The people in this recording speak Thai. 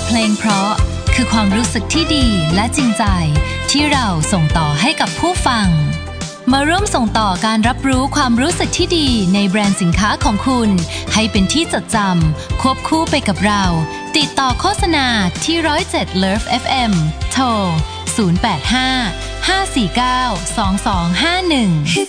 เพลงเพราะคือความรู้สึกที่ดีและจริงใจที่เราส่งต่อให้กับผู้ฟังมาร่วมส่งต่อการรับรู้ความรู้สึกที่ดีในแบรนด์สินค้าของคุณให้เป็นที่จดจำควบคู่ไปกับเราติดต่อโฆษณาที่107 Love FM โทร 085 549 2251